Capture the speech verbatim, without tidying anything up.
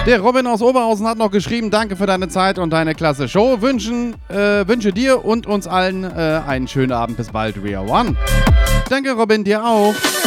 Der Robin aus Oberhausen hat noch geschrieben, danke für deine Zeit und deine klasse Show. Wünschen, äh, wünsche dir und uns allen äh, einen schönen Abend. Bis bald, We Are One. Danke, Robin, dir auch.